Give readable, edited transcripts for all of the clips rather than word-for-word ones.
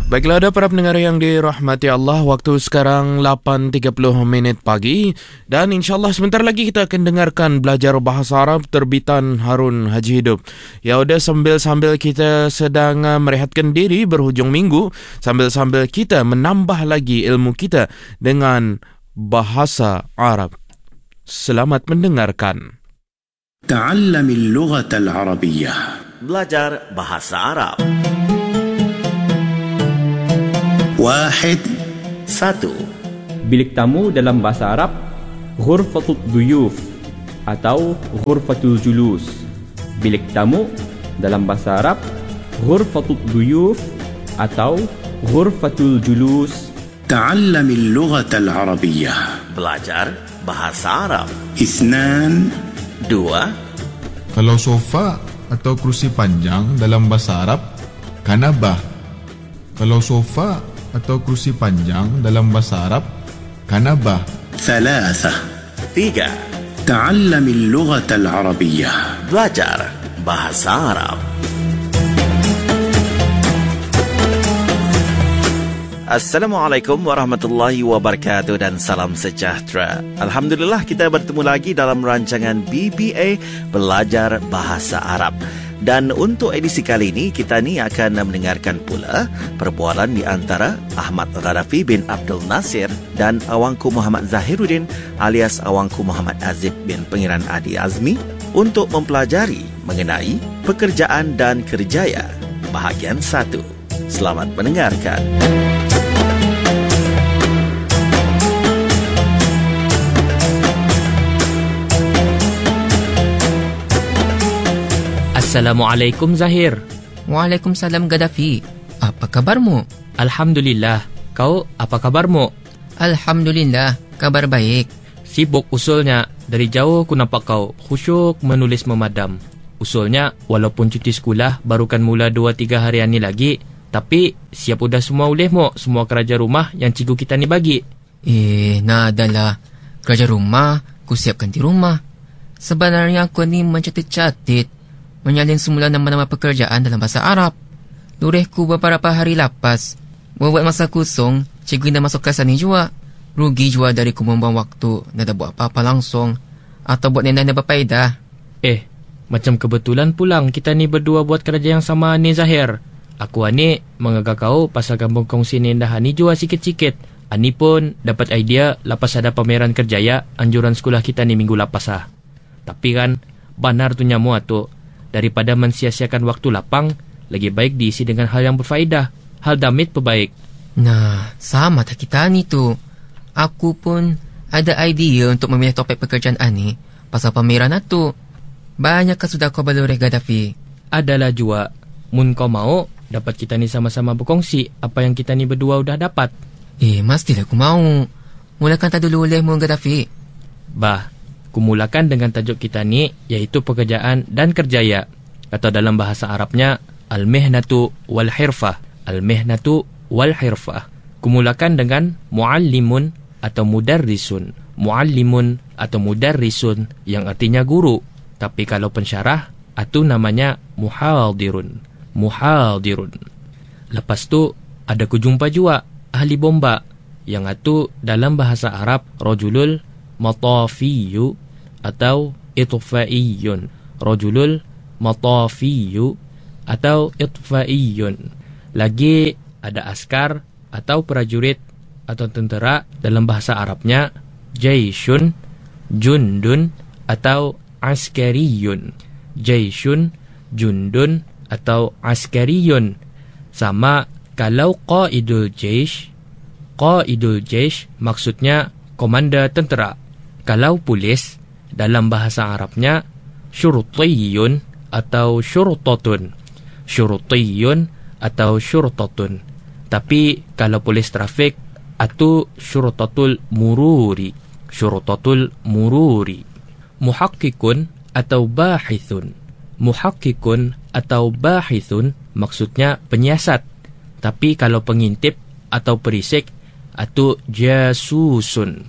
Baiklah, ada para pendengar yang dirahmati Allah, waktu sekarang 8.30 pagi dan insyaAllah sebentar lagi kita akan dengarkan belajar bahasa Arab terbitan Harun Haji Hidup. Ya udah, sambil kita sedang merehatkan diri berhujung minggu, sambil kita menambah lagi ilmu kita dengan bahasa Arab. Selamat mendengarkan. تعلم اللغة العربية. Belajar bahasa Arab. 1. 1. Bilik tamu dalam bahasa Arab ghurfatul duyuf atau ghurfatul julus. Bilik tamu dalam bahasa Arab ghurfatul duyuf atau ghurfatul julus. تعلم اللغة العربية. Belajar bahasa Arab. 2. 2. Kalau sofa atau kerusi panjang dalam bahasa Arab, kanabah. Kalau sofa atau kerusi panjang dalam bahasa Arab, kanabah. 3. 3. تعلم اللغة العربية. Belajar bahasa Arab. Assalamualaikum warahmatullahi wabarakatuh dan salam sejahtera. Alhamdulillah kita bertemu lagi dalam rancangan BBA Belajar Bahasa Arab. Dan untuk edisi kali ini, kita ni akan mendengarkan pula perbualan di antara Ahmad Ghadafi bin Abdul Nasir dan Awangku Muhammad Zahiruddin alias Awangku Muhammad Azib bin Pangeran Adi Azmi untuk mempelajari mengenai pekerjaan dan kerjaya bahagian 1. Selamat mendengarkan. Assalamualaikum Zahir. Waalaikumsalam Ghadafi. Apa kabarmu? Alhamdulillah. Kau apa kabarmu? Alhamdulillah, kabar baik. Sibuk usulnya. Dari jauh aku nampak kau khusyuk menulis memadam. Usulnya walaupun cuti sekolah baru kan mula 2-3 harian ni lagi, tapi siap udah semua ulehmu, semua kerja rumah yang cikgu kita ni bagi. Nadalah. Kerja rumah, ku siapkan di rumah. Sebenarnya aku ni mencatit-catit menyalin semula nama-nama pekerjaan dalam bahasa Arab. Lurehku beberapa hari lepas. Buat masa kosong, cikgu dah masuk kelas ni juga. Rugi juga dari ku membuang waktu, nak buat apa-apa langsung. Atau buat nendah berfaedah. Macam kebetulan pulang kita ni berdua buat kerja yang sama ni Zahir. Aku ani mengagak kau pasal kampung kongsi nendah ni juga sikit-sikit. Ani pun dapat idea lepas ada pameran kerjaya anjuran sekolah kita ni minggu lepas lah. Tapi kan, benar tu nyamu tu. Daripada mensia-siakan waktu lapang, lagi baik diisi dengan hal yang berfaedah. Hal damit pebaik. Nah, sama tak kita ni tu. Aku pun ada idea untuk memilih topik pekerjaan ani pasal pameran tu. Banyakkah sudah kau balureh Ghadafi? Adalah jua. Mun kau mau, dapat kita ni sama-sama berkongsi apa yang kita ni berdua udah dapat. Mestilah aku mau. Mulakan tak dulu olehmu Ghadafi. Bah, kumulakan dengan tajuk kita ni, iaitu pekerjaan dan kerjaya. Atau dalam bahasa Arabnya, al-mihnatu wal-hirfah. Al-mihnatu wal-hirfah. Kumulakan dengan muallimun atau mudarrisun. Muallimun atau mudarrisun yang artinya guru. Tapi kalau pensyarah, itu namanya muhadirun. Muhadirun. Lepas tu, ada kujumpa juga ahli bomba. Yang itu dalam bahasa Arab, rajulul matafiyu atau itfaiyun. Rajulul matafiyu atau itfaiyun. Lagi ada askar atau prajurit atau tentera dalam bahasa Arabnya jaishun, jundun atau askariyun. Jaishun, jundun atau askariyun. Sama kalau qaidul jaish. Qaidul jaish maksudnya komander tentera. Kalau polis dalam bahasa Arabnya syurutiyun atau syurtatun. Syurutiyun atau syurtatun. Tapi kalau polis trafik itu syurtatul mururi. Syurtatul mururi. Muhakkikun atau bahithun. Muhakkikun atau bahithun maksudnya penyiasat. Tapi kalau pengintip atau perisik itu jasusun.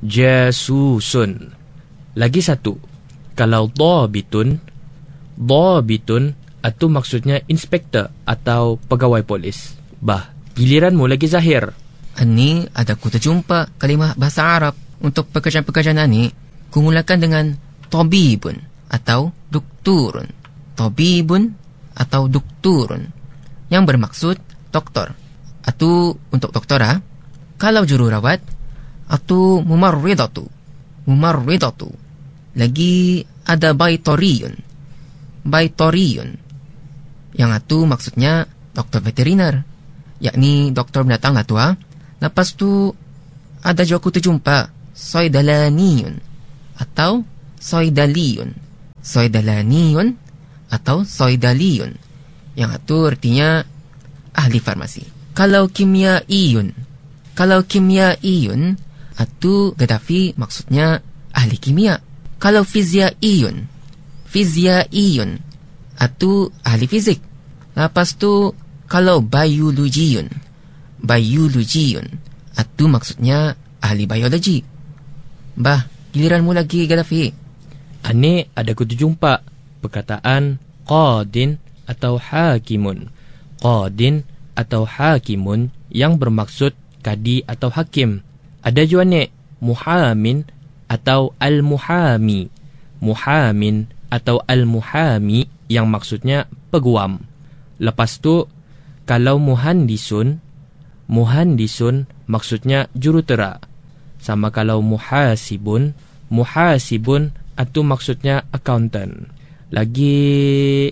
Jasusun. Lagi satu, kalau dhabitun itu maksudnya inspektor atau pegawai polis. Bah, giliranmu lagi Zahir. Ani ada ku terjumpa kalimah bahasa Arab untuk pekerjaan-pekerjaan ani. Ku mulakan dengan tabibun atau dokturun. Tabibun atau dokturun yang bermaksud doktor. Atau untuk doktora, kalau jururawat atau mumarridatu. Mumarridatu. Lagi ada baitoriyun. Baitoriyun. Yang itu maksudnya doktor veteriner, yakni doktor binatang lah tu. Lepas tu ada juga aku terjumpa soidalaniyun atau soidaliyun. Soidalaniyun atau soidaliyun. Yang itu artinya ahli farmasi. Kalau kimiaiyun. Kalau kimiaiyun itu Gaddafi maksudnya ahli kimia. Kalau fiziaiyun. Fiziaiyun itu ahli fizik. Lepas tu kalau biologiyun. Biologiyun itu maksudnya ahli biologi. Bah, giliranmu lagi Gaddafi. Ani ada ku terjumpa perkataan qadin atau hakimun. Qadin atau hakimun yang bermaksud kadi atau hakim. Ada juga ni muhamin atau al-muhami. Muhamin atau al-muhami yang maksudnya peguam. Lepas tu kalau muhandisun, muhandisun maksudnya jurutera. Sama kalau muhasibun, muhasibun itu maksudnya accountant. Lagi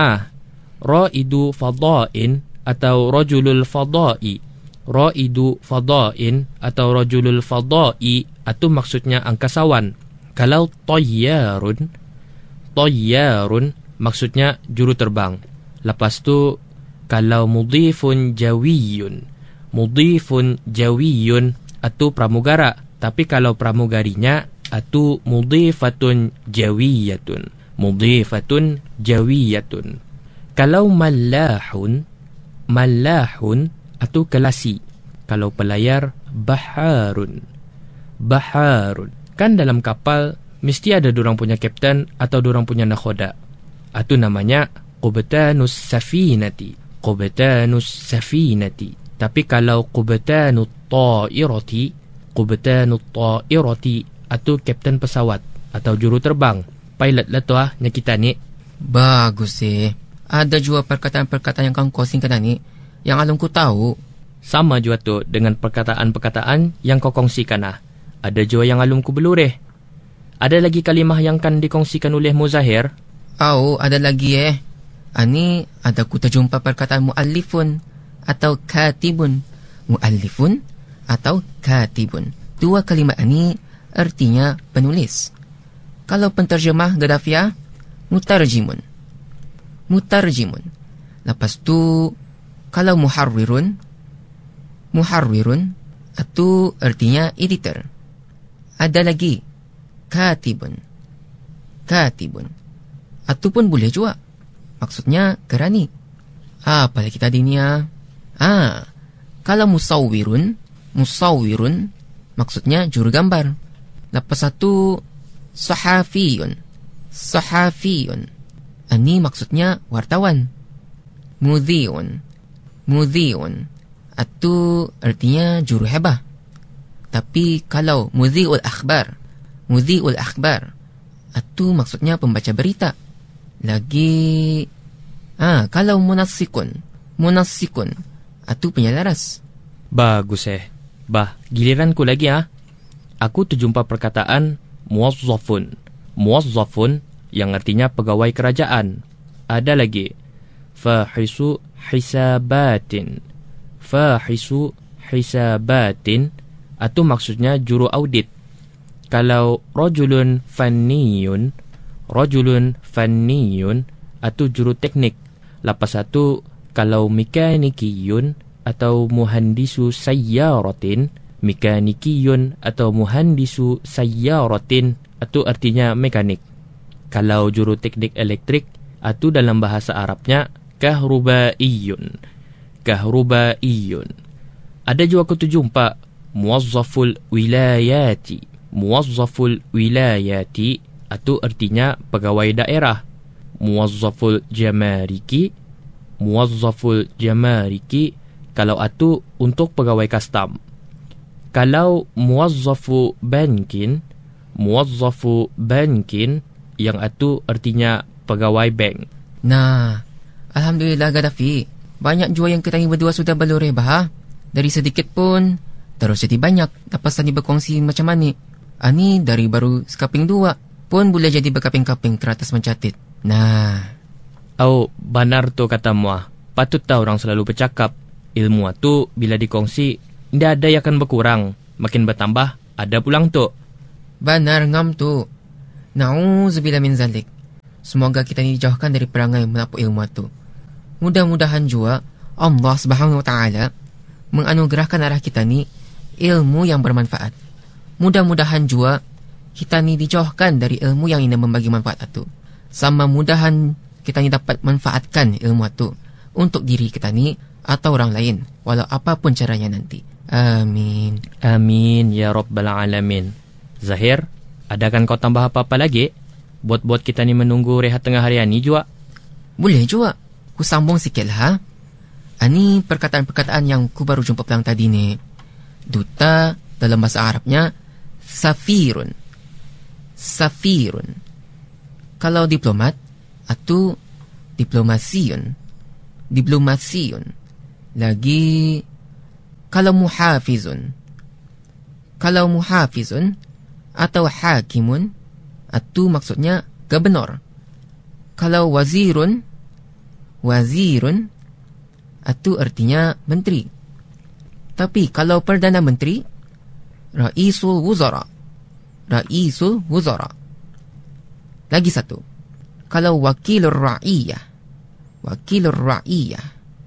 raidu fadain atau rajulul fadai. Raidu fadain atau rajulul fadai itu maksudnya angkasawan. Kalau tayyarun, tayyarun maksudnya juru terbang. Lepas tu kalau mudhifun jawiyun, mudhifun jawiyun itu pramugara. Tapi kalau pramugarinya itu mudhifatun jawiyatun. Mudhifatun jawiyatun. Kalau mallahun, mallahun itu kelasi. Kalau pelayar, baharun. Baharun. Kan dalam kapal mesti ada dorang punya kapten atau dorang punya nakhoda. Itu namanya qubtanus safinati. Qubtanus safinati. Tapi kalau qubtanut ta'irati, qubtanut ta'irati itu kapten pesawat atau juru terbang. Pilot lah tu nya kita ni. Bagus Ada juga perkataan-perkataan yang kau kongsikan ni yang alam ku tahu. Sama juga tu dengan perkataan-perkataan yang kau kongsikan . Ada juga yang alam ku belureh. Ada lagi kalimah yang kan dikongsikan oleh Muzahir? Ada lagi Ani ada ku terjumpa perkataan muallifun atau katibun. Muallifun atau katibun. Dua kalimat ini artinya penulis. Kalau penterjemah Gaddafi, mutarjimun. Mutarjimun. Lepas tu kalau muharrirun, muharrirun itu artinya editor. Ada lagi katibun. Katibun. Itu pun boleh juga. Maksudnya kerani. Apa lagi tadi ni kalau musawwirun, musawwirun maksudnya juru gambar. Lepas satu sahafiyun. Sahafiyun. Ini maksudnya wartawan. Mudhi'un. Mudhi'un itu artinya juru hebah. Tapi kalau mudhi'ul akhbar, mudhi'ul akhbar itu maksudnya pembaca berita. Lagi kalau munassikun, munassikun itu penyelaras. Bagus Bah, giliranku lagi Aku terjumpa perkataan muwazzafun. Muwazzafun yang artinya pegawai kerajaan. Ada lagi fahisu hisabatin. Fahisu hisabatin itu maksudnya juru audit. Kalau rajulun fanniyun, rajulun fanniyun itu juru teknik. Lepas satu kalau mekanikiyun atau muhandisu sayyaratin, mekanikiyun atau muhandisu sayyaratin itu artinya mekanik. Kalau juru teknik elektrik itu dalam bahasa Arabnya kahrubaiyun. Kahrubaiyun. Ada juga aku terjumpa muwazzaful wilayati. Muwazzaful wilayati itu artinya pegawai daerah. Muwazzaful jamariki. Muwazzaful jamariki Kalau atu untuk pegawai custom. Kalau muwazzafu bankin yang atu artinya pegawai bank. Nah, Alhamdulillah Gaddafi. Banyak jua yang kita ni berdua sudah berloreh bah. Dari sedikit pun terus jadi banyak. Lepas tadi berkongsi macam mana. Ani dari baru sekaping 2 pun boleh jadi berkaping-kaping teratas mencatit. Nah. Benar tu kata muah. Patut tahu orang selalu bercakap. Ilmu tu bila dikongsi, tidak ada yang akan berkurang. Makin bertambah, ada pulang tu. Benar ngam tu. Na'udzubillah min zalik. Semoga kita ni dijauhkan dari perangai menapuk ilmu tu. Mudah-mudahan jua Allah Subhanahu Wa Taala menganugerahkan arah kita ni ilmu yang bermanfaat. Mudah-mudahan jua kita ni dijauhkan dari ilmu yang ingin membagi manfaat itu. Sama mudahan kita ni dapat manfaatkan ilmu itu untuk diri kita ni atau orang lain, walau apapun caranya nanti. Amin. Amin ya Rabbal Alamin. Zahir, adakan kau tambah apa-apa lagi? Buat kita ni menunggu rehat tengah hari ni jua. Boleh jua. Ku sambung sikit lah. Ani perkataan-perkataan yang ku baru jumpa pelang tadi ni. Duta dalam bahasa Arabnya safirun. Safirun. Kalau diplomat, atu diplomasiyun. Diplomasiyun. Lagi kalau muhafizun. Kalau muhafizun atau hakimun, atu maksudnya gubernur. Kalau wazirun, atu artinya menteri. Tapi kalau Perdana Menteri, Raisul Wuzara. Raisul Wuzara. Lagi satu. Kalau Wakilur Ra'iyah. Wakilur Ra'iyah.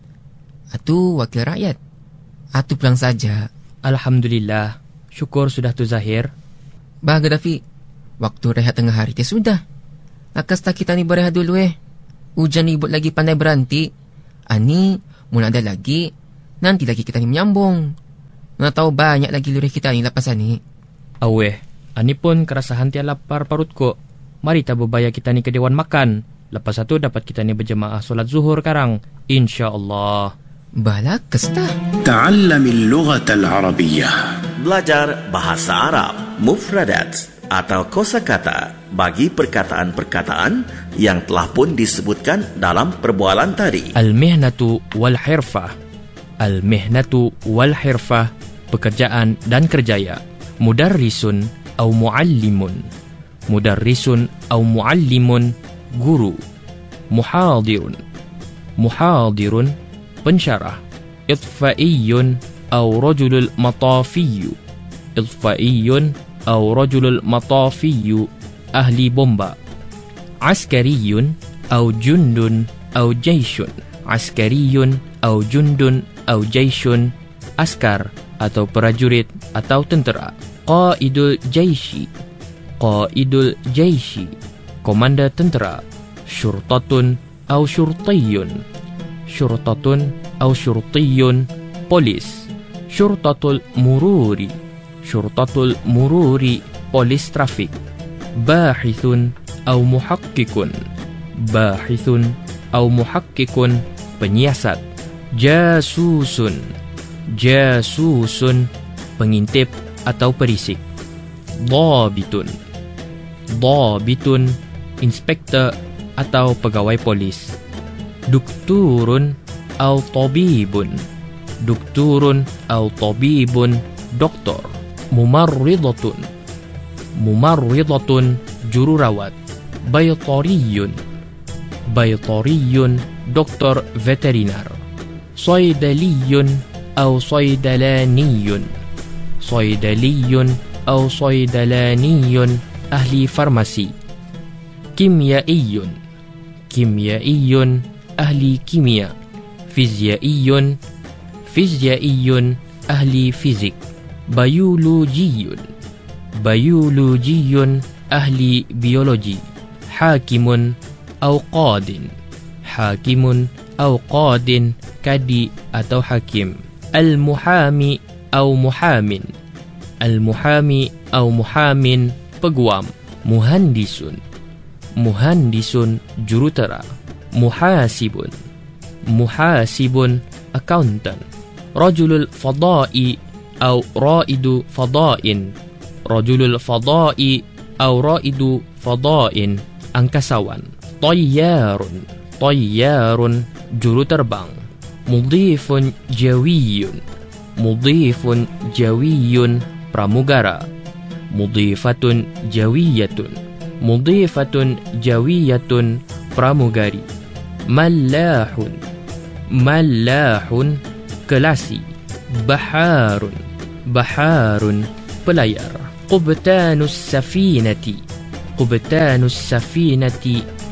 Atu wakil rakyat. Atu pulang saja. Alhamdulillah. Syukur sudah tu Zahir. Bah Gaddafi, waktu rehat tengah hari dia sudah. Akas tak kita ni berehat dulu Hujan ni buat lagi pandai beranti. Ani, mula ada lagi. Nanti lagi kita ni menyambung. Nak tahu banyak lagi lurih kita ni lepas ni. Aweh, ani pun kerasahan tiada lapar perutku. Mari kita berbaya kita ni ke Dewan Makan. Lepas itu dapat kita ni berjemaah solat zuhur karang. InsyaAllah. Balak kestah. تعلم اللغة العربية. Belajar bahasa Arab, mufradat atau kosakata bagi perkataan-perkataan yang telah pun disebutkan dalam perbualan tadi. Al-mihnatu wal-hirfah. Al-mihnatu wal-hirfah, pekerjaan dan kerjaya. Mudarrisun atau muallimun. Mudarrisun atau muallimun, guru. Muhadirun. Muhadirun, pensyarah. Itfaiyun atau rajulul matafiyu. Itfaiyun atau rajulul matafiyu, ahli bomba. Askariyun atau jundun atau jaishun. Askariyun atau jundun atau jaishun, askar atau prajurit atau tentera. Qaidul jaishi. Qaidul jaishi, komander tentera. Syurtatun atau syurtiyun. Syurtatun atau syurtiyun, polis. Syurtatul mururi. Syurtatul mururi, polis trafik. Bahithun atau muhakkikun. Bahithun atau muhakkikun, penyiasat. Jasusun. Jasusun, pengintip atau perisik. Dhabitun. Dhabitun, inspektor atau pegawai polis. Dukturun atau tabibun. Dukturun atau tabibun, doktor. Mumarridatun. Mumarridatun, jururawat. Baytariyun. Baytariyun, doktor veterinar. Saydaliyun atau saydalaniyun. Saydaliyun atau saydalaniyun, ahli farmasi. Kimyaiyun. Kimyaiyun, ahli kimia. Fizyaiyun. Fizyaiyun, ahli fizik. Biologiyun. Biologiyun, ahli biologi. Hakimun atau qadin. Hakimun atau qadin, kadi atau hakim. Al-muhami atau muhamin. Al-muhami atau muhamin, peguam. Muhandisun. Muhandisun, jurutera. Muhasibun. Muhasibun, accountant. Rajulul fada'i au raidu fada'in. Rajulul fada'i au raidu fada'in, angkasawan. Tayyarun, tayyarun, juru terbang. Mudhifun jawiyun, mudhifun jawiyun, pramugara. Mudhifatun jawiyatun, mudhifatun jawiyatun, pramugari. Mallahun, mallahun, kelasi. Baharun, baharun, pelayar. Qubtanus safinati, qubtanus safinati,